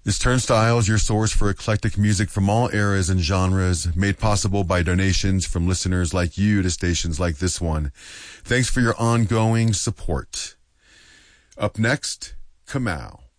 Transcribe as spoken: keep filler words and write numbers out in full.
Is Turnstiles, your source for eclectic music from all eras and genres, made possible by donations from listeners like you to stations like this one. Thanks for your ongoing support. Up next, Kamau.